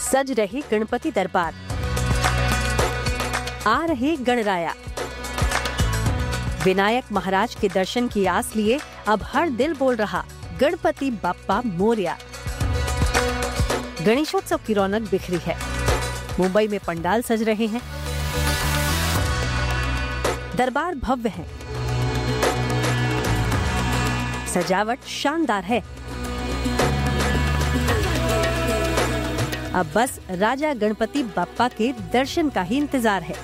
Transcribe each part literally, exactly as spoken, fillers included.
सज रहे गणपति दरबार, आ रहे गणराया। विनायक महाराज के दर्शन की आस लिए अब हर दिल बोल रहा गणपति बप्पा मोरया। गणेशोत्सव की रौनक बिखरी है। मुंबई में पंडाल सज रहे हैं, दरबार भव्य है, सजावट शानदार है। अब बस राजा गणपति बप्पा के दर्शन का ही इंतजार है।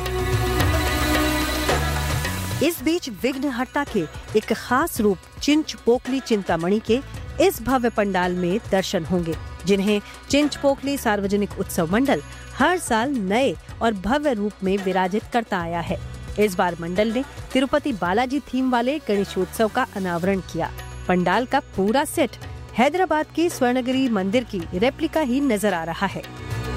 इस बीच विघ्नहर्ता के एक खास रूप चिंचपोकली चिंतामणि के इस भव्य पंडाल में दर्शन होंगे, जिन्हें चिंचपोकली सार्वजनिक उत्सव मंडल हर साल नए और भव्य रूप में विराजित करता आया है। इस बार मंडल ने तिरुपति बालाजी थीम वाले गणेशोत्सव का अनावरण किया। पंडाल का पूरा सेट हैदराबाद के स्वर्णगिरी मंदिर की रेप्लिका ही नजर आ रहा है।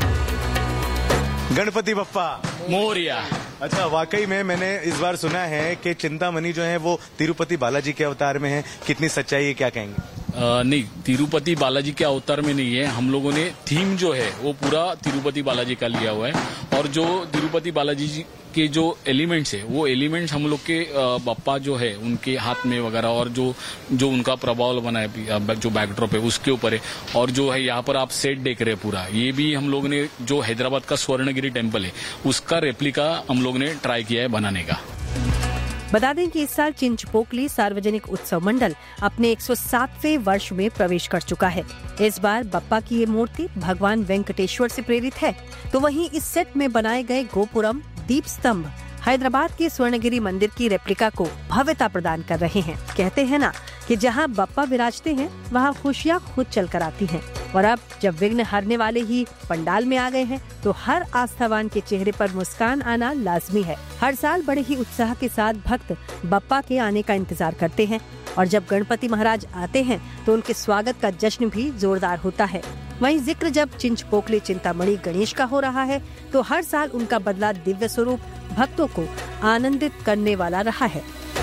गणपति बप्पा मोरया। अच्छा, वाकई में मैंने इस बार सुना है कि चिंतामणि जो है वो तिरुपति बालाजी के अवतार में है। कितनी सच्चाई है, क्या कहेंगे? आ, नहीं, तिरुपति बालाजी के अवतार में नहीं है। हम लोगों ने थीम जो है वो पूरा तिरुपति बालाजी का लिया हुआ है, और जो तिरुपति बालाजी जी के जो एलिमेंट्स है वो एलिमेंट्स हम लोग के बप्पा जो है उनके हाथ में वगैरह, और जो जो उनका प्रभाव बना है, जो बैकड्रॉप है उसके ऊपर है। और जो है यहाँ पर आप सेट देख रहे हैं पूरा, ये भी हम लोगों ने जो हैदराबाद का स्वर्णगिरी टेम्पल है उसका रेप्लिका हम लोग ने ट्राई किया है बनाने का। बता दें कि इस साल चिंचपोकली सार्वजनिक उत्सव मंडल अपने एक सौ सातवें वर्ष में प्रवेश कर चुका है। इस बार बप्पा की ये मूर्ति भगवान वेंकटेश्वर से प्रेरित है, तो वहीं इस सेट में बनाए गए गोपुरम दीप स्तंभ हैदराबाद के स्वर्णगिरी मंदिर की रेप्लिका को भव्यता प्रदान कर रहे हैं। कहते हैं ना कि जहां बप्पा विराजते हैं वहां खुशियां खुद चल कर आती हैं। और अब जब विघ्न हरने वाले ही पंडाल में आ गए हैं, तो हर आस्थावान के चेहरे पर मुस्कान आना लाजमी है। हर साल बड़े ही उत्साह के साथ भक्त बप्पा के आने का इंतजार करते हैं, और जब गणपति महाराज आते हैं तो उनके स्वागत का जश्न भी जोरदार होता है। वहीं जिक्र जब चिंचपोकली चिंतामणि गणेश का हो रहा है, तो हर साल उनका बदला दिव्य स्वरूप भक्तों को आनंदित करने वाला रहा है।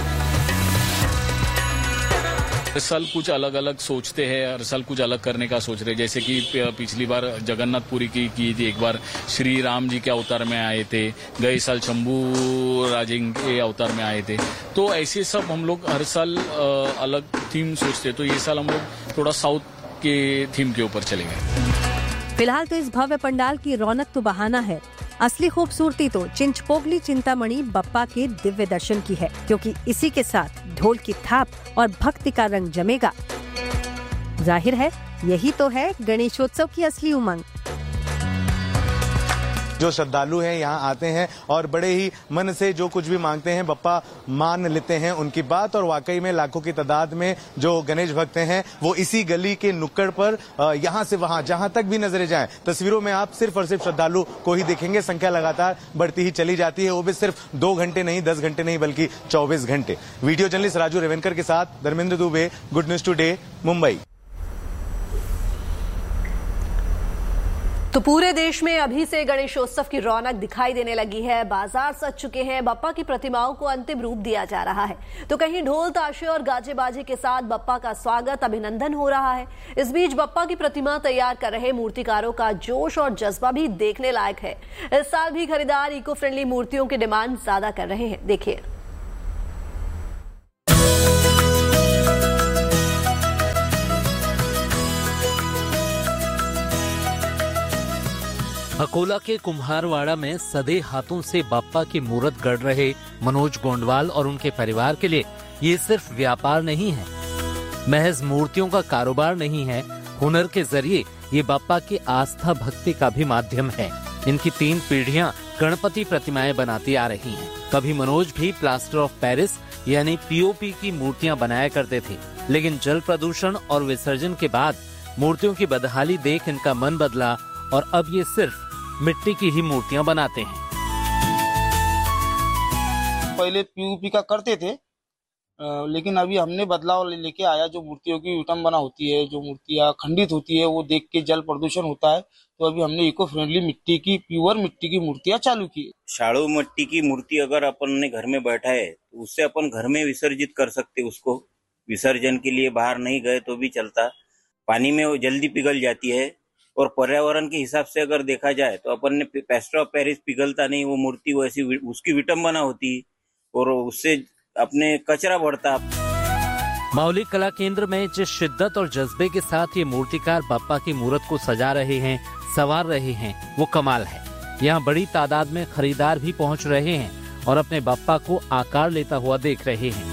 हर साल कुछ अलग अलग सोचते हैं, हर साल कुछ अलग करने का सोच रहे। जैसे कि पिछली बार जगन्नाथपुरी की की थी, एक बार श्री राम जी के अवतार में आए थे, गए साल शंभू राजे के अवतार में आए थे। तो ऐसे सब हम लोग हर साल अलग थीम सोचते। तो ये साल हम लोग थोड़ा साउथ के थीम के ऊपर चले गए। फिलहाल तो इस भव्य पंडाल की रौनक तो बहाना है, असली खूबसूरती तो चिंचपोकली चिंतामणि बप्पा के दिव्य दर्शन की है, क्योंकि इसी के साथ ढोल की थाप और भक्ति का रंग जमेगा। जाहिर है यही तो है गणेशोत्सव की असली उमंग। जो श्रद्धालु हैं यहाँ आते हैं और बड़े ही मन से जो कुछ भी मांगते हैं बप्पा मान लेते हैं उनकी बात। और वाकई में लाखों की तादाद में जो गणेश भक्त हैं वो इसी गली के नुक्कड़ पर यहाँ से वहाँ जहाँ तक भी नजरें जाएं, तस्वीरों में आप सिर्फ और सिर्फ श्रद्धालु को ही देखेंगे। संख्या लगातार बढ़ती ही चली जाती है, वो भी सिर्फ दो घंटे नहीं, दस घंटे नहीं, बल्कि चौबीस घंटे। वीडियो जर्नलिस्ट राजू रेवनकर के साथ Dharmendra Dubey, good news today, Mumbai. तो पूरे देश में अभी से गणेशोत्सव की रौनक दिखाई देने लगी है। बाजार सज चुके हैं, बप्पा की प्रतिमाओं को अंतिम रूप दिया जा रहा है, तो कहीं ढोल ताशे और गाजेबाजी के साथ बप्पा का स्वागत, अभिनंदन हो रहा है। इस बीच बप्पा की प्रतिमा तैयार कर रहे मूर्तिकारों का जोश और जज्बा भी देखने लायक है। इस साल भी खरीदार इको फ्रेंडली मूर्तियों की डिमांड ज्यादा कर रहे हैं। देखिए। अकोला के कुम्हारवाड़ा में सदे हाथों से बप्पा की मूर्त गढ़ रहे मनोज गोंडवाल और उनके परिवार के लिए ये सिर्फ व्यापार नहीं है, महज मूर्तियों का कारोबार नहीं है। हुनर के जरिए ये बप्पा की आस्था भक्ति का भी माध्यम है। इनकी तीन पीढ़ियां गणपति प्रतिमाएं बनाती आ रही हैं। कभी मनोज भी प्लास्टर ऑफ पेरिस यानी पीओपी की मूर्तियां बनाया करते थे, लेकिन जल प्रदूषण और विसर्जन के बाद मूर्तियों की बदहाली देख इनका मन बदला और अब ये सिर्फ मिट्टी की ही मूर्तियां बनाते हैं। पहले पीओपी का करते थे, लेकिन अभी हमने बदलाव लेके आया। जो मूर्तियों की विटंबना होती है, जो मूर्तियां खंडित होती है, वो देख के जल प्रदूषण होता है, तो अभी हमने इको फ्रेंडली मिट्टी की, प्योर मिट्टी की मूर्तियां चालू की। शाड़ू मिट्टी की मूर्ति अगर अपन ने घर में बैठाए तो उससे अपन घर में विसर्जित कर सकते। उसको विसर्जन के लिए बाहर नहीं गए तो भी चलता। पानी में वो जल्दी पिघल जाती है, और पर्यावरण के हिसाब से अगर देखा जाए तो अपन ने प्लास्टर ऑफ पेरिस पिघलता नहीं, वो मूर्ति वैसी उसकी विटंबना होती और उससे अपने कचरा बढ़ता। मौलिक कला केंद्र में जिस शिद्दत और जज्बे के साथ ये मूर्तिकार बप्पा की मूर्त को सजा रहे हैं, संवार रहे हैं, वो कमाल है। यहाँ बड़ी तादाद में खरीदार भी पहुँच रहे हैं और अपने बप्पा को आकार लेता हुआ देख रहे हैं।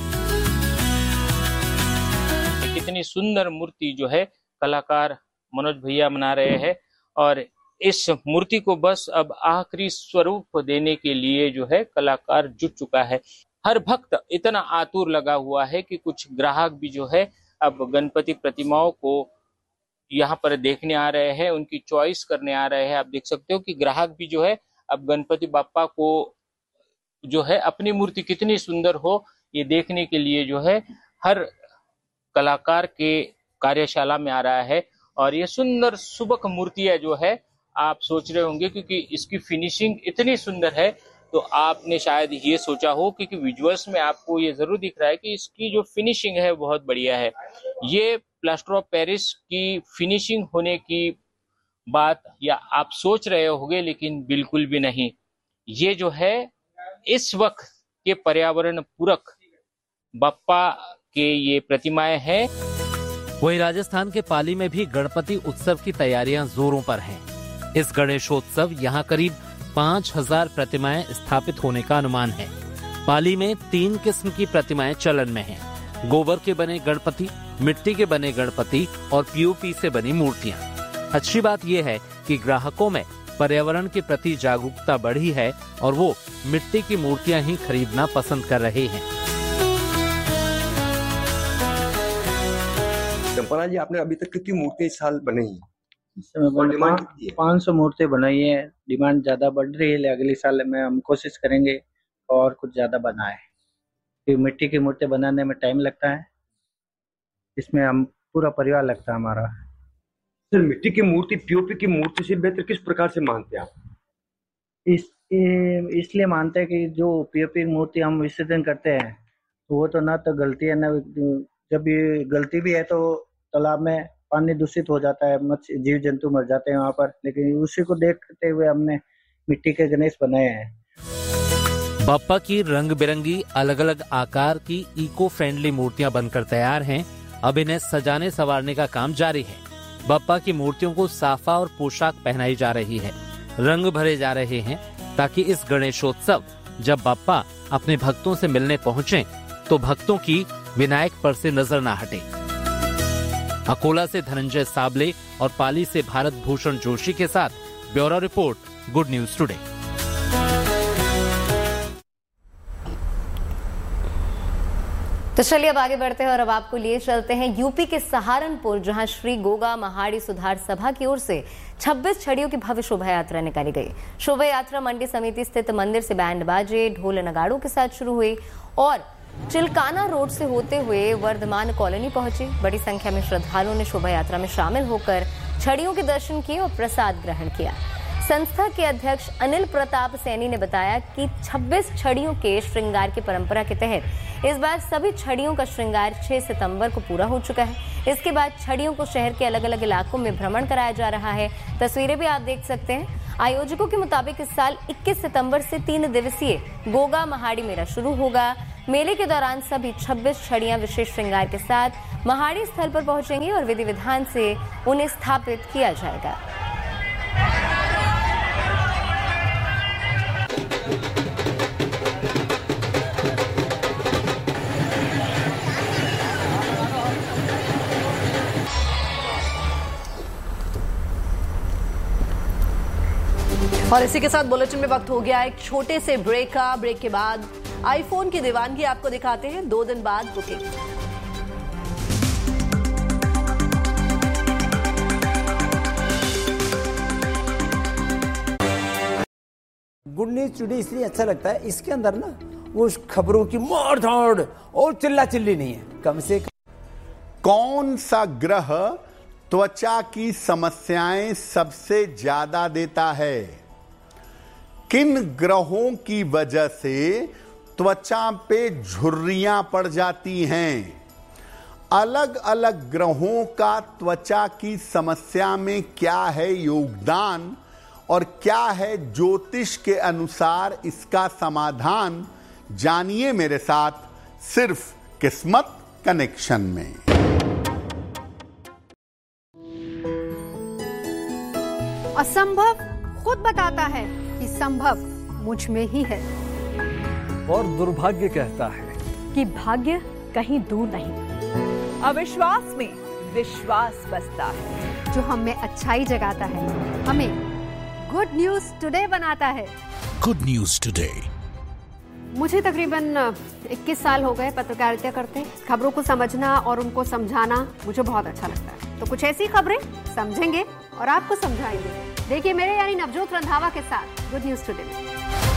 कितनी सुंदर मूर्ति जो है कलाकार मनोज भैया बना रहे हैं और इस मूर्ति को बस अब आखिरी स्वरूप देने के लिए जो है कलाकार जुट चुका है। हर भक्त इतना आतुर लगा हुआ है कि कुछ ग्राहक भी जो है अब गणपति प्रतिमाओं को यहाँ पर देखने आ रहे हैं, उनकी चॉइस करने आ रहे हैं। आप देख सकते हो कि ग्राहक भी जो है अब गणपति बाप्पा को जो है अपनी मूर्ति कितनी सुंदर हो ये देखने के लिए जो है हर कलाकार के कार्यशाला में आ रहा है। और ये सुंदर सुबक मूर्तियां जो है आप सोच रहे होंगे क्योंकि इसकी फिनिशिंग इतनी सुंदर है तो आपने शायद ये सोचा हो क्योंकि विजुअल्स में आपको ये जरूर दिख रहा है कि इसकी जो फिनिशिंग है बहुत बढ़िया है। ये प्लास्टर ऑफ पेरिस की फिनिशिंग होने की बात या आप सोच रहे होंगे, लेकिन बिल्कुल भी नहीं। ये जो है इस वक्त के पर्यावरण पूरक बप्पा के ये प्रतिमाएं हैं। वहीं राजस्थान के पाली में भी गणपति उत्सव की तैयारियां जोरों पर हैं। इस गणेशोत्सव यहाँ करीब पाँच हजार प्रतिमाएं स्थापित होने का अनुमान है। पाली में तीन किस्म की प्रतिमाएं चलन में हैं। गोबर के बने गणपति, मिट्टी के बने गणपति और पीओपी से बनी मूर्तियां। अच्छी बात यह है कि ग्राहकों में पर्यावरण के प्रति जागरूकता बढ़ी है और वो मिट्टी की मूर्तियां ही खरीदना पसंद कर रहे हैं। चंपा जी, आपने अभी तक कितनी मूर्ति इस साल बनाई है? पाँच सौ मूर्ति बनाई है। डिमांड ज्यादा बढ़ रही है, अगले साल में हम कोशिश करेंगे और कुछ ज्यादा बनाए। क्योंकि मिट्टी की मूर्ति बनाने में टाइम लगता है, इसमें हम पूरा परिवार लगता है हमारा। सर, मिट्टी की मूर्ति पीओपी की मूर्ति से बेहतर किस प्रकार से मानते हैं आप? इस इसलिए मानते हैं कि जो पीओपी मूर्ति हम विसर्जन करते हैं तो वो तो ना तो गलती है, ना जब ये गलती भी है तो तालाब में पानी दूषित हो जाता है, मत्स्य जीव जंतु मर जाते हैं वहाँ पर। लेकिन उसी को देखते हुए हमने मिट्टी के गणेश बनाए हैं। बप्पा की रंग बिरंगी अलग अलग आकार की इको फ्रेंडली मूर्तियां बनकर तैयार हैं। अब इन्हें सजाने संवारने का काम जारी है। बप्पा की मूर्तियों को साफा और पोशाक पहनाई जा रही है, रंग भरे जा रहे हैं ताकि इस गणेशोत्सव जब बप्पा अपने भक्तों से मिलने पहुँचे तो भक्तों की विनायक पर से नजर न हटे। अकोला से धनंजय साबले और पाली से भारत भूषण जोशी के साथ bureau report, good news today. तो चलिए अब आगे बढ़ते हैं और अब आपको लिए चलते हैं यूपी के सहारनपुर, जहां श्री गोगा महाड़ी सुधार सभा की ओर से छब्बीस छड़ियों की भव्य शोभा यात्रा निकाली गई। शोभा यात्रा मंडी समिति स्थित मंदिर से बैंड बाजे, ढोल नगाड़ों के साथ शुरू हुई और चिलकाना रोड से होते हुए वर्धमान कॉलोनी पहुंची। बड़ी संख्या में श्रद्धालुओं ने शोभा यात्रा में शामिल होकर छड़ियों के दर्शन किए और प्रसाद ग्रहण किया। संस्था के अध्यक्ष अनिल प्रताप सैनी ने बताया कि छब्बीस छड़ियों के श्रृंगार की परंपरा के तहत इस बार सभी छड़ियों का श्रृंगार छह सितंबर को पूरा हो चुका है। इसके बाद छड़ियों को शहर के अलग अलग इलाकों में भ्रमण कराया जा रहा है। तस्वीरें भी आप देख सकते हैं। आयोजकों के मुताबिक इस साल इक्कीस सितंबर से तीन दिवसीय गोगा महाड़ी मेला शुरू होगा। मेले के दौरान सभी छब्बीस छड़ियां विशेष श्रृंगार के साथ महाड़ी स्थल पर पहुंचेंगी और विधि विधान से उन्हें स्थापित किया जाएगा। और इसी के साथ बुलेटिन में वक्त हो गया एक छोटे से ब्रेक का। ब्रेक के बाद आईफोन की दीवानगी आपको दिखाते हैं दो दिन बाद बुकिंग। गुड न्यूज टुडे इसलिए अच्छा लगता है, इसके अंदर ना वो खबरों की मार धाड़ और चिल्ला चिल्ली नहीं है। कम से कम कौन सा ग्रह त्वचा की समस्याएं सबसे ज्यादा देता है? किन ग्रहों की वजह से त्वचा पे झुर्रियां पड़ जाती हैं? अलग अलग ग्रहों का त्वचा की समस्या में क्या है योगदान और क्या है ज्योतिष के अनुसार इसका समाधान, जानिए मेरे साथ सिर्फ किस्मत कनेक्शन में। असंभव खुद बताता है कि संभव मुझ में ही है, और दुर्भाग्य कहता है कि भाग्य कहीं दूर नहीं। अविश्वास में विश्वास बसता है, जो हमें अच्छाई जगाता है, हमें गुड न्यूज टुडे बनाता है। Good news today. मुझे तकरीबन इक्कीस साल हो गए पत्रकारिता करते। खबरों को समझना और उनको समझाना मुझे बहुत अच्छा लगता है। तो कुछ ऐसी खबरें समझेंगे और आपको समझाएंगे। देखिए मेरे यानी नवजोत रंधावा के साथ गुड न्यूज टुडे में।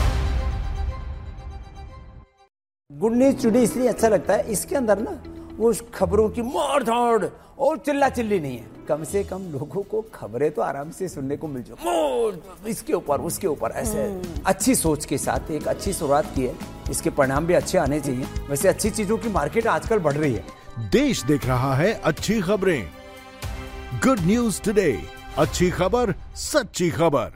गुड न्यूज टुडे इसलिए अच्छा लगता है, इसके अंदर ना वो खबरों की मार धाड़ और चिल्ला चिल्ली नहीं है। कम से कम लोगों को खबरें तो आराम से सुनने को मिल जाए, इसके ऊपर उसके ऊपर ऐसे अच्छी सोच के साथ एक अच्छी शुरुआत की है, इसके परिणाम भी अच्छे आने चाहिए। वैसे अच्छी चीजों की मार्केट आजकल बढ़ रही है। देश देख रहा है अच्छी खबरें। गुड न्यूज टुडे, अच्छी खबर सच्ची खबर।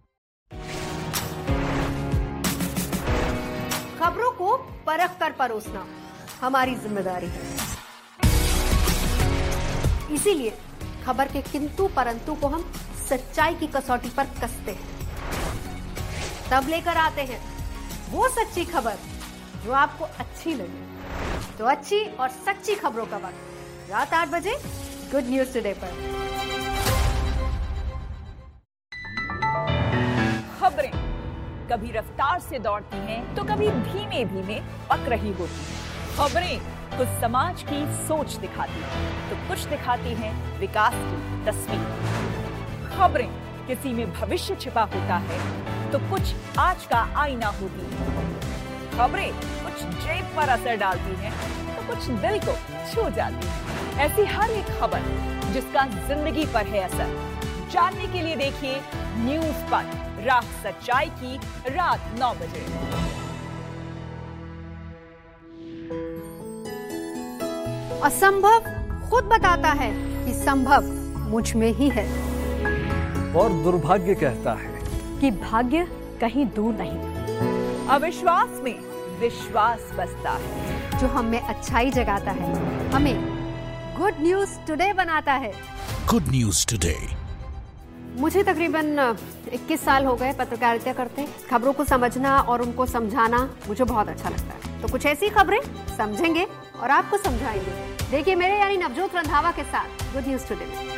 खबरों को परख कर परोसना हमारी जिम्मेदारी है, इसीलिए खबर के किंतु परंतु को हम सच्चाई की कसौटी पर कसते हैं, तब लेकर आते हैं वो सच्ची खबर जो आपको अच्छी लगे। तो अच्छी और सच्ची खबरों का वक्त रात आठ बजे गुड न्यूज टुडे पर। खबरें कभी रफ्तार से दौड़ती हैं तो कभी धीमे धीमे पक रही होती हैं। खबरें कुछ समाज की सोच दिखाती हैं तो कुछ दिखाती हैं विकास की तस्वीर। खबरें किसी में भविष्य छिपा होता है तो कुछ आज का आईना होती है। खबरें कुछ जेब पर असर डालती हैं तो कुछ दिल को छू जाती है। ऐसी हर एक खबर जिसका जिंदगी पर है असर, जानने के लिए देखिए न्यूज पर राह सच्चाई की रात नौ बजे। असंभव खुद बताता है कि संभव मुझ में ही है, और दुर्भाग्य कहता है कि भाग्य कहीं दूर नहीं। अविश्वास में विश्वास बसता है, जो हमें अच्छाई जगाता है, हमें गुड न्यूज टुडे बनाता है। Good news today. मुझे तकरीबन इक्कीस साल हो गए पत्रकारिता करते। खबरों को समझना और उनको समझाना मुझे बहुत अच्छा लगता है। तो कुछ ऐसी खबरें समझेंगे और आपको समझाएंगे। देखिए मेरे यानी नवजोत रंधावा के साथ गुड न्यूज टुडे में।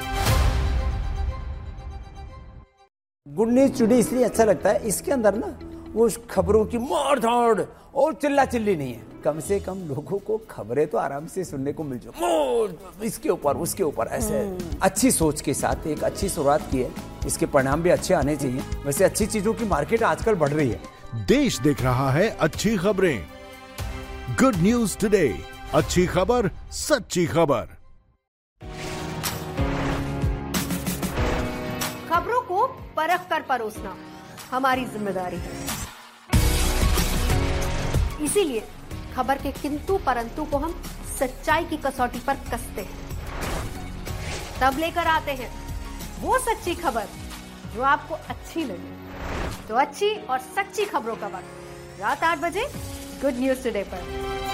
गुड न्यूज टुडे इसलिए अच्छा लगता है, इसके अंदर ना वो खबरों की मार धाड़ और चिल्ला चिल्ली नहीं है। कम से कम लोगों को खबरें तो आराम से सुनने को मिल जाए, इसके ऊपर उसके ऊपर ऐसे अच्छी सोच के साथ एक अच्छी शुरुआत की है, इसके परिणाम भी अच्छे आने चाहिए। वैसे अच्छी चीजों की मार्केट आजकल बढ़ रही है। देश देख रहा है अच्छी खबरें। गुड न्यूज टुडे, अच्छी खबर सच्ची खबर। खबरों को परख कर परोसना हमारी जिम्मेदारी है, इसीलिए खबर के किंतु परंतु को हम सच्चाई की कसौटी पर कसते हैं, तब लेकर आते हैं वो सच्ची खबर जो आपको अच्छी लगे। तो अच्छी और सच्ची खबरों का वक्त रात आठ बजे गुड न्यूज टुडे पर।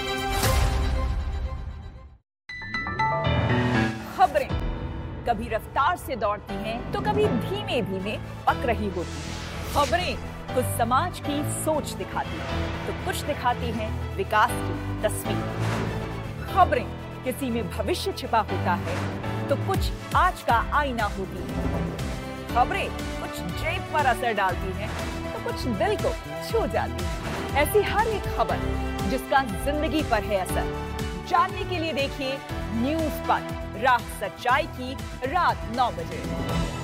खबरें कभी रफ्तार से दौड़ती हैं तो कभी धीमे धीमे पक रही होती हैं। खबरें कुछ समाज की सोच दिखाती हैं तो कुछ दिखाती हैं विकास की तस्वीर। खबरें किसी में भविष्य छिपा होता है तो कुछ आज का आईना होती है। खबरें कुछ जेब पर असर डालती हैं तो कुछ दिल को छू जाती है। ऐसी हर एक खबर जिसका जिंदगी पर है असर, जानने के लिए देखिए न्यूज पर राह सच्चाई की रात नौ बजे।